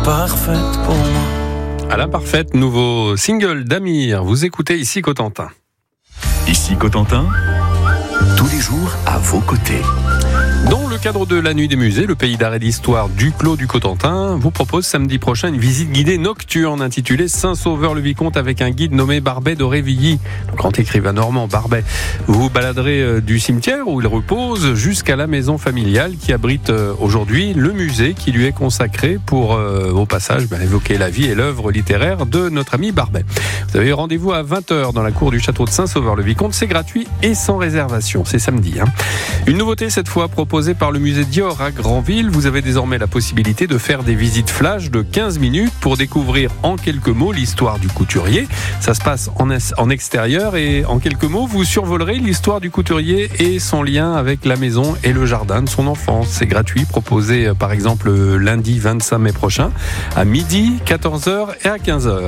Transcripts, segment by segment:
parfaite pour moi. À l'imparfaite, nouveau single d'Amir. Vous écoutez ici Cotentin. Ici Cotentin, tous les jours à vos côtés. Dans le cadre de la Nuit des musées, le pays d'art et d'histoire du Clos du Cotentin vous propose samedi prochain une visite guidée nocturne intitulée Saint-Sauveur-le-Vicomte avec un guide nommé Barbet d'Aurevilly, le grand écrivain normand Barbet. Vous vous baladerez du cimetière où il repose jusqu'à la maison familiale qui abrite aujourd'hui le musée qui lui est consacré pour, au passage, évoquer la vie et l'œuvre littéraire de notre ami Barbet. Vous avez rendez-vous à 20h dans la cour du château de Saint-Sauveur-le-Vicomte. C'est gratuit et sans réservation. C'est samedi. Une nouveauté cette fois proposée par le musée Dior à Granville. Vous avez désormais la possibilité de faire des visites flash de 15 minutes pour découvrir en quelques mots l'histoire du couturier. Ça se passe en extérieur et en quelques mots, vous survolerez l'histoire du couturier et son lien avec la maison et le jardin de son enfance. C'est gratuit, proposé par exemple lundi 25 mai prochain à midi, 14h et à 15h.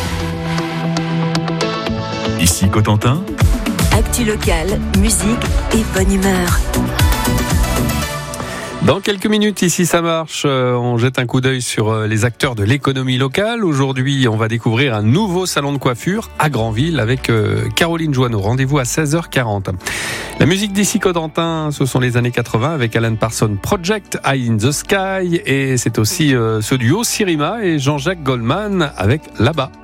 Ici Cotentin, actu locale, musique et bonne humeur. Dans quelques minutes, ici ça marche, on jette un coup d'œil sur les acteurs de l'économie locale. Aujourd'hui, on va découvrir un nouveau salon de coiffure à Granville avec Caroline Joanneau. Rendez-vous à 16h40. La musique d'ici Cotentin, ce sont les années 80 avec Alan Parsons Project, Eye in the Sky. Et c'est aussi ce duo Sirima et Jean-Jacques Goldman avec Là-bas.